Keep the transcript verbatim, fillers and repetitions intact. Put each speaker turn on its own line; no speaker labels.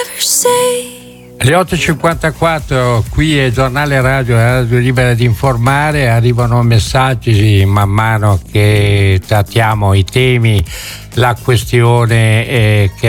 Le otto e cinquantaquattro, qui è Giornale Radio, Radio Libera di Informare. Arrivano messaggi man mano che trattiamo i temi, la questione eh, che